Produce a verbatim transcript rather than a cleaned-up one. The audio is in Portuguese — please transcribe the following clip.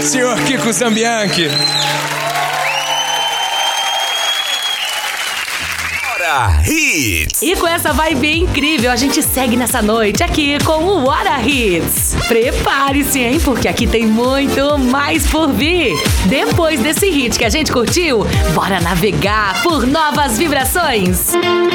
senhor Kiko Zambianchi. Hora Hits. E com essa vibe incrível, a gente segue nessa noite aqui com o Hora Hits. Prepare-se, hein? Porque aqui tem muito mais por vir. Depois desse hit que a gente curtiu, bora navegar por novas vibrações.